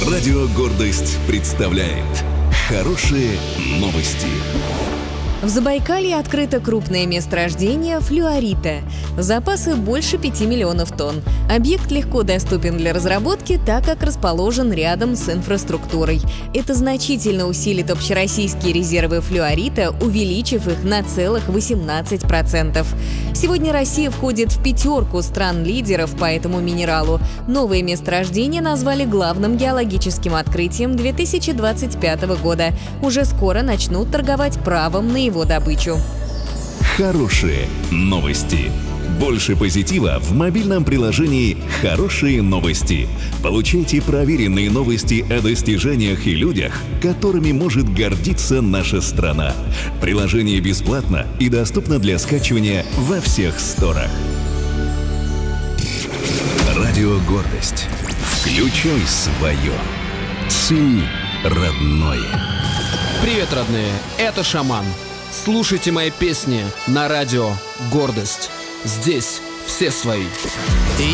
Радио «Гордость» представляет хорошие новости. В Забайкалье открыто крупное месторождение флюорита. Запасы больше 5 миллионов тонн. Объект легко доступен для разработки, так как расположен рядом с инфраструктурой. Это значительно усилит общероссийские резервы флюорита, увеличив их на целых 18%. Сегодня Россия входит в пятерку стран-лидеров по этому минералу. Новое месторождение назвали главным геологическим открытием 2025 года. Уже скоро начнут торговать правом на его добычу. Хорошие новости. Больше позитива в мобильном приложении «Хорошие новости». Получайте проверенные новости о достижениях и людях, которыми может гордиться наша страна. Приложение бесплатно и доступно для скачивания во всех сторах. Радио «Гордость». Включай свое. Цени родное. Привет, родные, это Шаман. Слушайте мои песни на радио «Гордость». Здесь все свои.